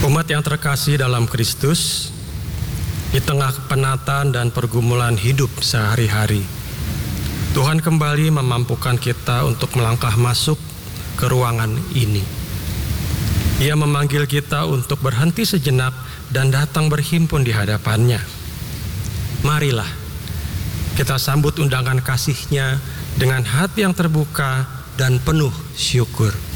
Umat yang terkasih dalam Kristus, di tengah kepenatan dan pergumulan hidup sehari-hari, Tuhan kembali memampukan kita untuk melangkah masuk ke ruangan ini. Ia memanggil kita untuk berhenti sejenak dan datang berhimpun di hadapannya. Marilah kita sambut undangan kasih-Nya dengan hati yang terbuka dan penuh syukur.